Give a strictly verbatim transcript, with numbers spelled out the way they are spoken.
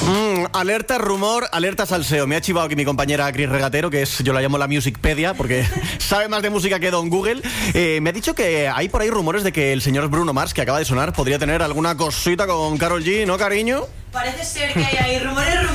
Mm, alerta rumor, alerta salseo. Me ha chivado aquí mi compañera Cris Regatero, que es, yo la llamo la Musicpedia, porque sabe más de música que Don Google. Eh, me ha dicho que hay por ahí rumores de que el señor Bruno Mars, que acaba de sonar, podría tener alguna cosita con Karol G, ¿no, cariño? Parece ser que hay ahí rumores, rumores.